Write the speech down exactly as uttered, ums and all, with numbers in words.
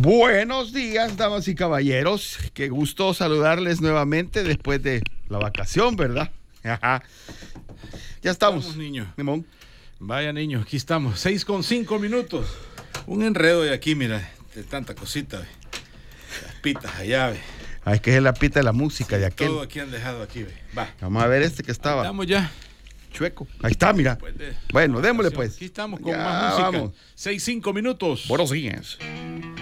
Buenos días, damas y caballeros. Qué gusto saludarles nuevamente después de la vacación, ¿verdad? Ya estamos. Vamos, niño. Limón. Vaya, niño, aquí estamos. Seis con cinco minutos. Un enredo de aquí, mira, de tanta cosita, ve. Las pitas allá, ve. Ah, es que es la pita de la música Sí, de aquel. todo aquí han dejado aquí, ve. Va. Vamos a ver este que estaba. Estamos ya. Chueco. Ahí está, mira. De... Bueno, démosle pues. Aquí estamos con ya, más música. Vamos. Seis, cinco minutos. Buenos días.